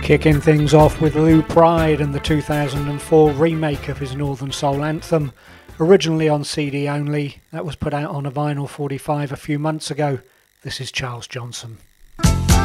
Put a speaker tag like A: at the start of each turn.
A: Kicking things off with Lou Pride and the 2004 remake of his Northern Soul anthem, originally on CD only, that was put out on a vinyl 45 a few months ago. This is Charles Johnson.